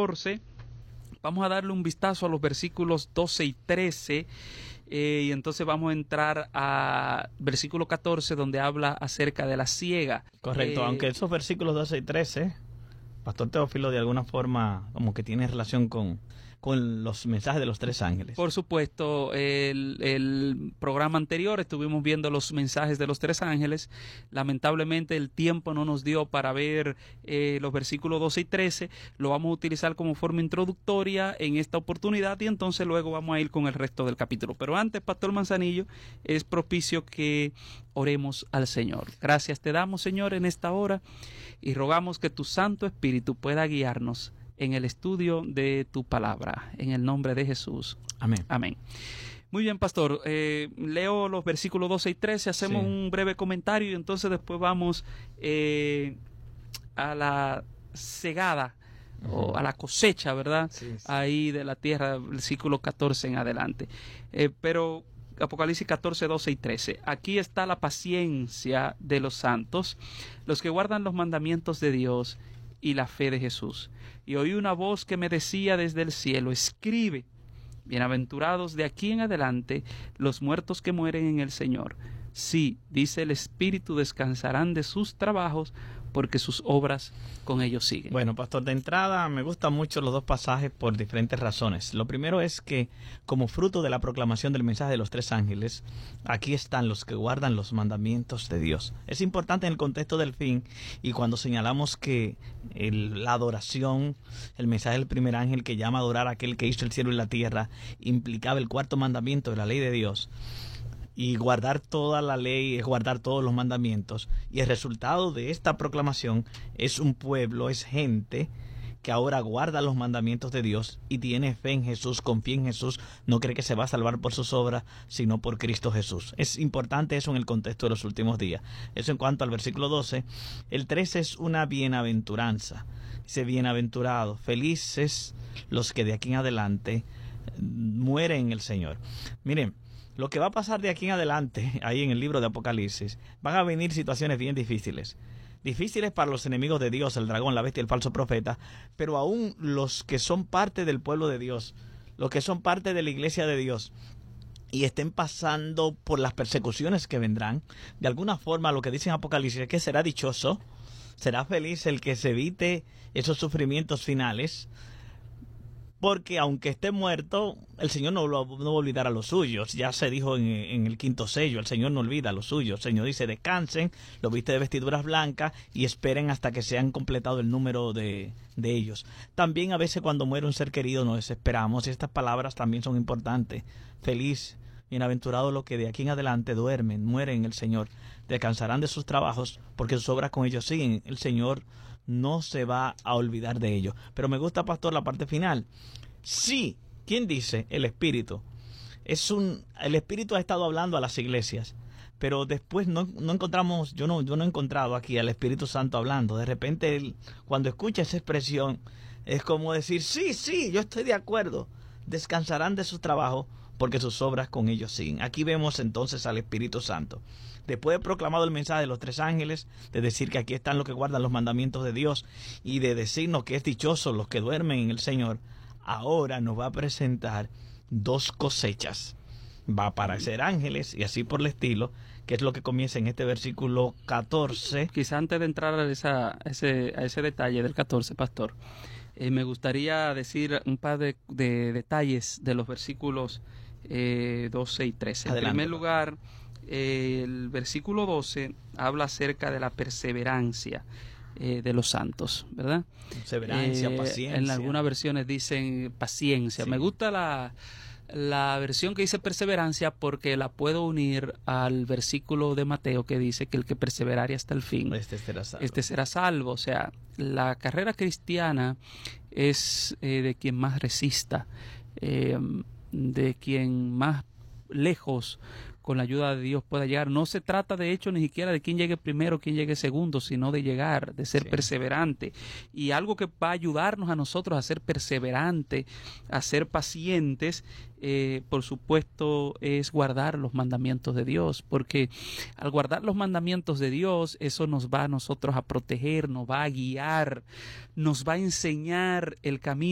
14. Vamos a darle un vistazo a los versículos 12 y 13. Y entonces vamos a entrar a versículo 14, donde habla acerca de la siega. Correcto, aunque esos versículos 12 y 13, Pastor Teófilo, de alguna forma como que tiene relación con los mensajes de los tres ángeles. Por supuesto, el programa anterior estuvimos viendo los mensajes de los tres ángeles. Lamentablemente el tiempo no nos dio para ver los versículos 12 y 13. Lo vamos a utilizar como forma introductoria en esta oportunidad y entonces luego vamos a ir con el resto del capítulo. Pero antes, Pastor Manzanillo, es propicio que oremos al Señor. Gracias te damos, Señor, en esta hora y rogamos que tu Santo Espíritu pueda guiarnos en el estudio de tu palabra, en el nombre de Jesús. Amén. Amén. Muy bien, pastor. Leo los versículos 12 y 13, hacemos un breve comentario y entonces después vamos a la segada o a la cosecha, ¿verdad? Sí. Ahí de la tierra, versículo 14 en adelante. Pero Apocalipsis 14, 12 y 13. Aquí está la paciencia de los santos, los que guardan los mandamientos de Dios y la fe de Jesús. Y oí una voz que me decía desde el cielo: escribe, bienaventurados de aquí en adelante los muertos que mueren en el Señor. Sí, dice el Espíritu, descansarán de sus trabajos, porque sus obras con ellos siguen. Bueno, pastor, de entrada me gustan mucho los dos pasajes por diferentes razones. Lo primero es que, como fruto de la proclamación del mensaje de los tres ángeles, aquí están los que guardan los mandamientos de Dios. Es importante en el contexto del fin, y cuando señalamos que la adoración, el mensaje del primer ángel que llama a adorar a aquel que hizo el cielo y la tierra, implicaba el cuarto mandamiento de la ley de Dios. Y guardar toda la ley es guardar todos los mandamientos. Y el resultado de esta proclamación es un pueblo, es gente que ahora guarda los mandamientos de Dios y tiene fe en Jesús, confía en Jesús, no cree que se va a salvar por sus obras, sino por Cristo Jesús. Es importante eso en el contexto de los últimos días. Eso en cuanto al versículo 12. El 13 es una bienaventuranza. Dice: bienaventurados, felices los que de aquí en adelante mueren en el Señor. Miren, lo que va a pasar de aquí en adelante, ahí en el libro de Apocalipsis, van a venir situaciones bien difíciles. Difíciles para los enemigos de Dios, el dragón, la bestia y el falso profeta, pero aún los que son parte del pueblo de Dios, los que son parte de la iglesia de Dios, y estén pasando por las persecuciones que vendrán, de alguna forma lo que dice en Apocalipsis es que será dichoso, será feliz el que se evite esos sufrimientos finales, porque aunque esté muerto, el Señor no va a olvidar a los suyos. Ya se dijo en el quinto sello, el Señor no olvida a los suyos. El Señor dice: descansen, los viste de vestiduras blancas y esperen hasta que se han completado el número de ellos. También a veces cuando muere un ser querido nos desesperamos, y estas palabras también son importantes. Feliz, bienaventurado los que de aquí en adelante duermen, mueren en el Señor. Descansarán de sus trabajos, porque sus obras con ellos siguen. El Señor no se va a olvidar de ello. Pero me gusta, pastor, la parte final. Sí, ¿quién dice? El Espíritu. El Espíritu ha estado hablando a las iglesias, pero después no encontramos, yo no he encontrado aquí al Espíritu Santo hablando. De repente, cuando escucha esa expresión, es como decir: sí, yo estoy de acuerdo. Descansarán de su trabajo, porque sus obras con ellos siguen. Aquí vemos entonces al Espíritu Santo. Después de proclamado el mensaje de los tres ángeles, de decir que aquí están los que guardan los mandamientos de Dios y de decirnos que es dichoso los que duermen en el Señor, ahora nos va a presentar dos cosechas. Va a aparecer ángeles y así por el estilo, que es lo que comienza en este versículo 14. Quizá antes de entrar a ese detalle del 14, pastor, me gustaría decir un par de detalles de los versículos 12 y 13. Adelante. En primer lugar, el versículo 12 habla acerca de la perseverancia de los santos, ¿verdad? Perseverancia, paciencia. En algunas versiones dicen paciencia. Sí. Me gusta la versión que dice perseverancia porque la puedo unir al versículo de Mateo que dice que el que perseverare hasta el fin, este será salvo. O sea, la carrera cristiana es de quien más resista, de quien más lejos con la ayuda de Dios pueda llegar. No se trata de hecho ni siquiera de quién llegue primero, quién llegue segundo, sino de llegar, de ser perseverante. Y algo que va a ayudarnos a nosotros a ser perseverantes, a ser pacientes, por supuesto, es guardar los mandamientos de Dios, porque al guardar los mandamientos de Dios, eso nos va a nosotros a proteger, nos va a guiar, nos va a enseñar el camino